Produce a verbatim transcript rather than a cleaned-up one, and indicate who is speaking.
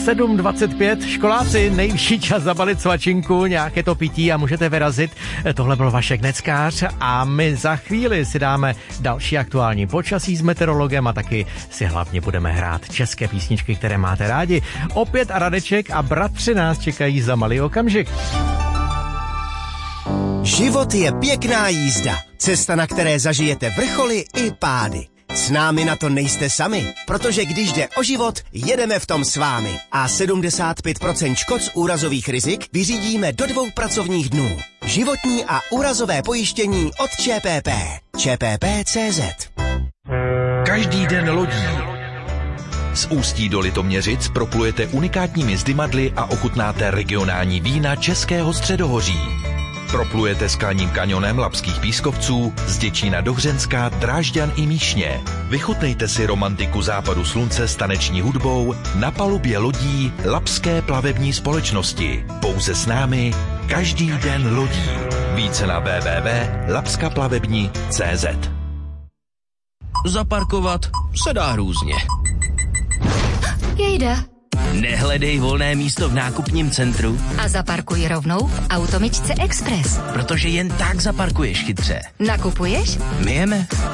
Speaker 1: sedm dvacet pět, školáci, nejvyšší čas zabalit svačinku, nějaké to pití a můžete vyrazit. Tohle byl Vašek Neckář a my za chvíli si dáme další aktuální počasí s meteorologem a taky si hlavně budeme hrát české písničky, které máte rádi. Opět a Radeček a bratři nás čekají za malý okamžik.
Speaker 2: Život je pěkná jízda, cesta, na které zažijete vrcholy i pády. S námi na to nejste sami, protože když jde o život, jedeme v tom s vámi. A sedmdesát pět procent škod z úrazových rizik vyřídíme do dvou pracovních dnů. Životní a úrazové pojištění od ČPP. ČPP tečka cé zet.
Speaker 3: Každý den lodí. Z Ústí do Litoměřic proplujete unikátními zdymadly a ochutnáte regionální vína Českého středohoří. Proplujete skalním kanionem Labských pískovců, z Děčína do Hřenska, Drážďan i Míšně. Vychutnejte si romantiku západu slunce s taneční hudbou na palubě lodí Labské plavební společnosti. Pouze s námi každý den lodí. Více na w w w tečka labska plavební tečka cé zet.
Speaker 4: Zaparkovat se dá různě.
Speaker 5: Jejda.
Speaker 4: Nehledej volné místo v nákupním centru
Speaker 5: A zaparkuj rovnou v Automyčce Express.
Speaker 4: protože jen tak zaparkuješ chytře.
Speaker 5: Nakupuješ?
Speaker 4: Myjeme.